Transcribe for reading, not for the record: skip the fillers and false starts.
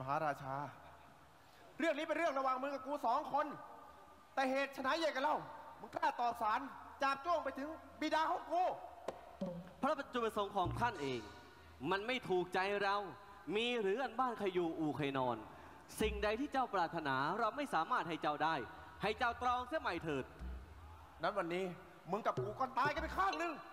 มหาราชาเรื่องนี้เป็นเรื่องระหว่างมึงกับกู2 คนแต่เหตุไฉนใหญ่กันเล่ามึงกล้าต่อสารจับจ้วงไปถึงบิดาของกูพระจุลประสงค์ของท่านเองมันไม่ถูกใจเรามีหรืออันบ้านใครอยู่อู่ใครนอนสิ่งใดที่เจ้าปรารถนาเราไม่สามารถให้เจ้าได้ให้เจ้าตรองเสียใหม่เถิดนั้นวันนี้มึงกับกูก็ตายกันไปข้างหนึ่ง